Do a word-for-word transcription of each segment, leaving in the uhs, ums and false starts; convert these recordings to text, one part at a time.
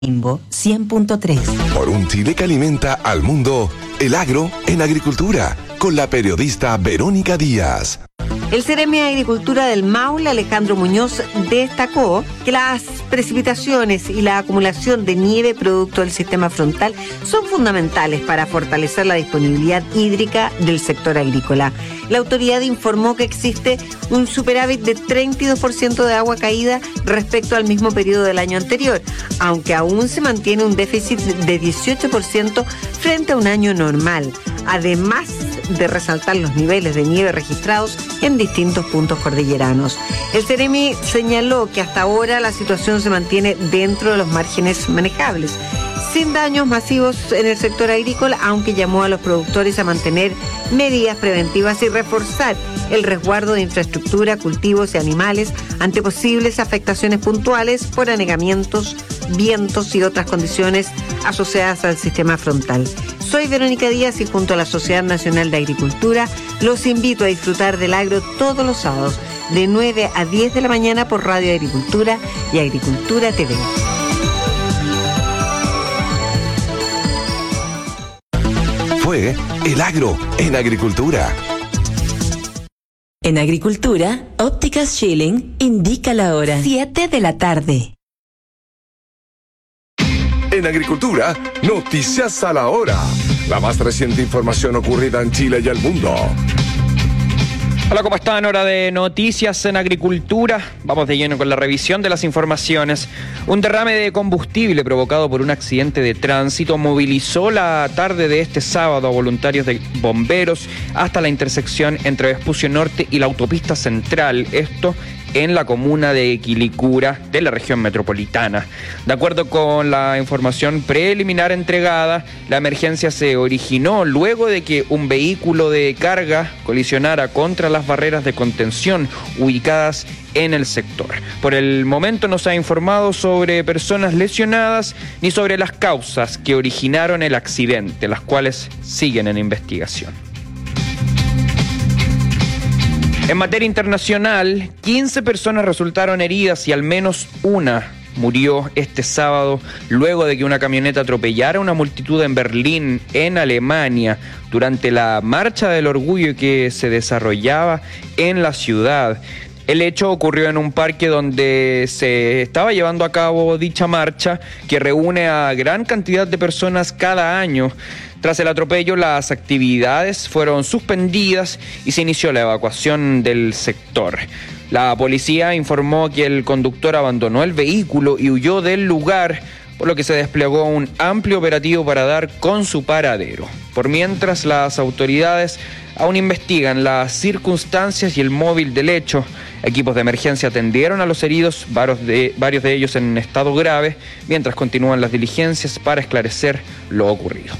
Bimbo cien punto tres. Por un Chile que alimenta al mundo, el agro en agricultura, con la periodista Verónica Díaz. El Ceremi de Agricultura del Maule, Alejandro Muñoz, destacó que las precipitaciones y la acumulación de nieve producto del sistema frontal son fundamentales para fortalecer la disponibilidad hídrica del sector agrícola. La autoridad informó que existe un superávit de treinta y dos por ciento de agua caída respecto al mismo periodo del año anterior, aunque aún se mantiene un déficit de dieciocho por ciento frente a un año normal, además de resaltar los niveles de nieve registrados en distintos puntos cordilleranos. El Ceremi señaló que hasta ahora la situación se mantiene dentro de los márgenes manejables, sin daños masivos en el sector agrícola, aunque llamó a los productores a mantener medidas preventivas y reforzar el resguardo de infraestructura, cultivos y animales ante posibles afectaciones puntuales por anegamientos, vientos y otras condiciones asociadas al sistema frontal. Soy Verónica Díaz y junto a la Sociedad Nacional de Agricultura los invito a disfrutar del agro todos los sábados de nueve a diez de la mañana por Radio Agricultura y Agricultura T V. Fue el agro en agricultura. En agricultura, Ópticas Schilling indica la hora. siete de la tarde. En agricultura, noticias a la hora. La más reciente información ocurrida en Chile y el mundo. Hola, ¿cómo están? Hora de noticias en agricultura. Vamos de lleno con la revisión de las informaciones. Un derrame de combustible provocado por un accidente de tránsito movilizó la tarde de este sábado a voluntarios de bomberos hasta la intersección entre Vespucio Norte y la autopista central. Esto en la comuna de Quilicura, de la región metropolitana. De acuerdo con la información preliminar entregada, la emergencia se originó luego de que un vehículo de carga colisionara contra las barreras de contención ubicadas en el sector. Por el momento no se ha informado sobre personas lesionadas ni sobre las causas que originaron el accidente, las cuales siguen en investigación. En materia internacional, quince personas resultaron heridas y al menos una murió este sábado luego de que una camioneta atropellara a una multitud en Berlín, en Alemania, durante la Marcha del Orgullo que se desarrollaba en la ciudad. El hecho ocurrió en un parque donde se estaba llevando a cabo dicha marcha, que reúne a gran cantidad de personas cada año. Tras el atropello, las actividades fueron suspendidas y se inició la evacuación del sector. La policía informó que el conductor abandonó el vehículo y huyó del lugar, por lo que se desplegó un amplio operativo para dar con su paradero. Por mientras, las autoridades aún investigan las circunstancias y el móvil del hecho. Equipos de emergencia atendieron a los heridos, varios de, varios de ellos en estado grave, mientras continúan las diligencias para esclarecer lo ocurrido.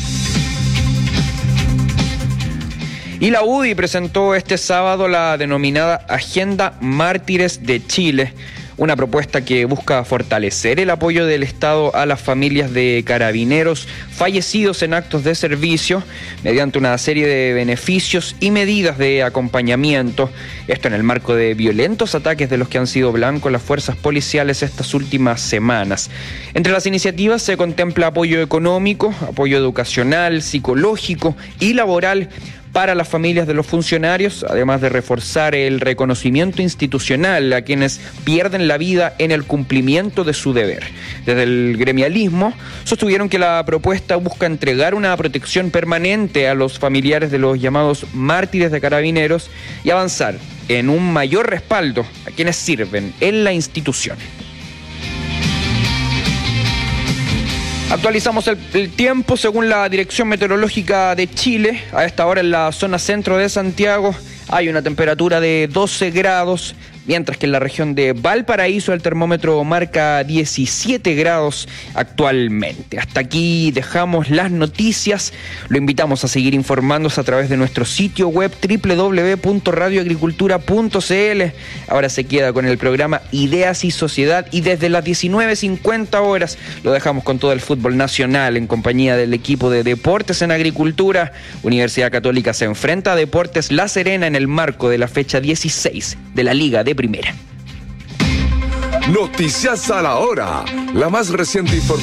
Y la U D I presentó este sábado la denominada Agenda Mártires de Chile, una propuesta que busca fortalecer el apoyo del Estado a las familias de carabineros fallecidos en actos de servicio mediante una serie de beneficios y medidas de acompañamiento. Esto en el marco de violentos ataques de los que han sido blancos las fuerzas policiales estas últimas semanas. Entre las iniciativas se contempla apoyo económico, apoyo educacional, psicológico y laboral para las familias de los funcionarios, además de reforzar el reconocimiento institucional a quienes pierden la vida en el cumplimiento de su deber. Desde el gremialismo sostuvieron que la propuesta busca entregar una protección permanente a los familiares de los llamados mártires de carabineros y avanzar en un mayor respaldo a quienes sirven en la institución. Actualizamos el, el tiempo según la Dirección Meteorológica de Chile. A esta hora en la zona centro de Santiago hay una temperatura de doce grados, mientras que en la región de Valparaíso el termómetro marca diecisiete grados actualmente. Hasta aquí dejamos las noticias. Lo invitamos a seguir informándose a través de nuestro sitio web doble u doble u doble u punto radio agricultura punto c l. Ahora se queda con el programa Ideas y Sociedad y desde las diecinueve cincuenta horas lo dejamos con todo el fútbol nacional en compañía del equipo de Deportes en Agricultura. Universidad Católica se enfrenta a Deportes La Serena en el marco de la fecha dieciséis de la Liga de Primera. Noticias a la hora. La más reciente información.